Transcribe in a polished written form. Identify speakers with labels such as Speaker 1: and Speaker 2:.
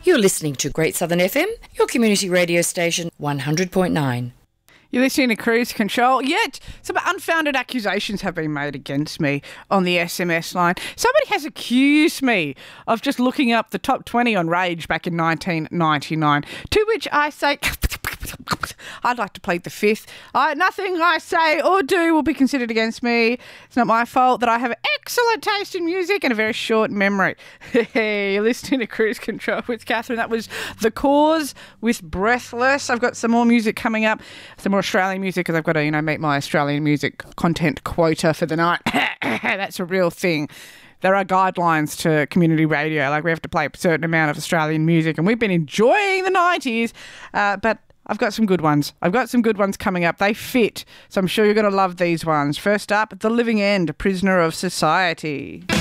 Speaker 1: You're listening to Great Southern FM, your community radio station, 100.9.
Speaker 2: You're listening to Cruise Control. Yet, some unfounded accusations have been made against me on the SMS line. Somebody has accused me of just looking up the top 20 on Rage back in 1999, to which I say, I'd like to plead the fifth. Nothing I say or do will be considered against me. It's not my fault that I have excellent taste in music and a very short memory. Hey, you're listening to Cruise Control with Catherine. That was The Cause with Breathless. I've got some more music coming up, some more Australian music, because I've got to, meet my Australian music content quota for the night. That's a real thing. There are guidelines to community radio. Like, we have to play a certain amount of Australian music, and we've been enjoying the 90s, but I've got some good ones. I've got some good ones coming up. They fit, so I'm sure you're going to love these ones. First up, The Living End, Prisoner of Society.